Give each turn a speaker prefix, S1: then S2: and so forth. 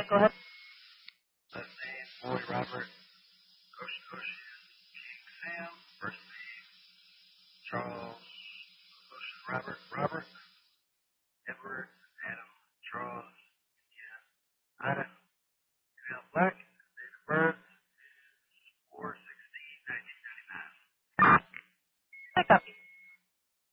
S1: Go ahead.
S2: Last name, Boy Robert. Ocean Ocean, King Sam. First name, Charles. Ocean Robert. Robert. Edward. Adam. Charles. Yeah. Ida. Black.